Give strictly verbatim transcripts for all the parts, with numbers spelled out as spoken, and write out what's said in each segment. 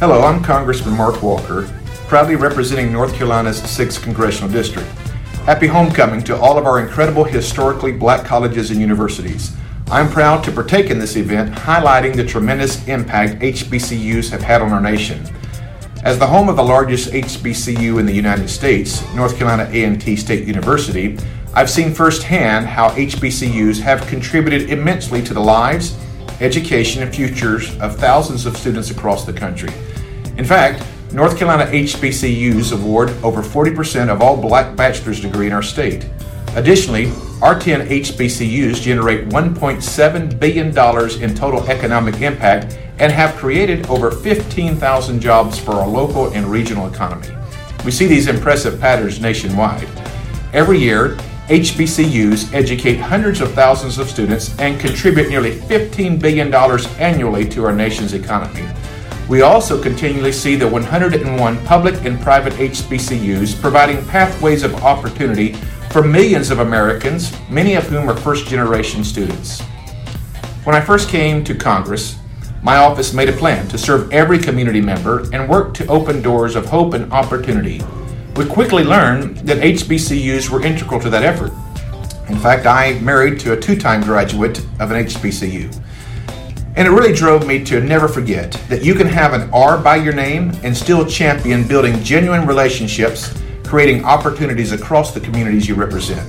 Hello, I'm Congressman Mark Walker, proudly representing North Carolina's sixth Congressional District. Happy homecoming to all of our incredible historically black colleges and universities. I'm proud to partake in this event, highlighting the tremendous impact H B C Us have had on our nation. As the home of the largest H B C U in the United States, North Carolina A and T State University, I've seen firsthand how H B C Us have contributed immensely to the lives, education, and futures of thousands of students across the country. In fact, North Carolina H B C Us award over forty percent of all black bachelor's degree in our state. Additionally, our ten H B C Us generate one point seven billion dollars in total economic impact and have created over fifteen thousand jobs for our local and regional economy. We see these impressive patterns nationwide. Every year, H B C Us educate hundreds of thousands of students and contribute nearly fifteen billion dollars annually to our nation's economy. We also continually see the one hundred one public and private H B C Us providing pathways of opportunity for millions of Americans, many of whom are first-generation students. When I first came to Congress, my office made a plan to serve every community member and work to open doors of hope and opportunity. We quickly learned that H B C Us were integral to that effort. In fact, I married to a two-time graduate of an H B C U. And it really drove me to never forget that you can have an R by your name and still champion building genuine relationships, creating opportunities across the communities you represent.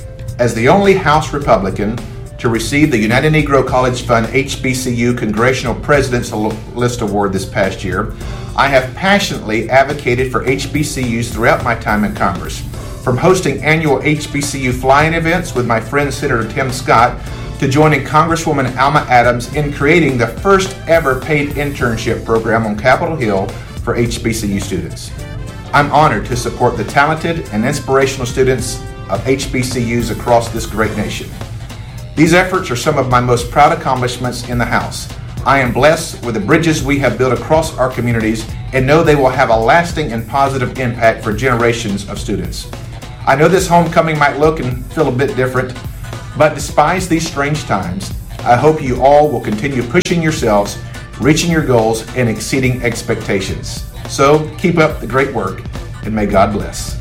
As the only House Republican to receive the United Negro College Fund H B C U Congressional President's List Award this past year, I have passionately advocated for H B C Us throughout my time in Congress, from hosting annual H B C U fly-in events with my friend Senator Tim Scott to joining Congresswoman Alma Adams in creating the first ever paid internship program on Capitol Hill for H B C U students. I'm honored to support the talented and inspirational students of H B C Us across this great nation. These efforts are some of my most proud accomplishments in the House. I am blessed with the bridges we have built across our communities and know they will have a lasting and positive impact for generations of students. I know this homecoming might look and feel a bit different, but despite these strange times, I hope you all will continue pushing yourselves, reaching your goals, and exceeding expectations. So keep up the great work, and may God bless.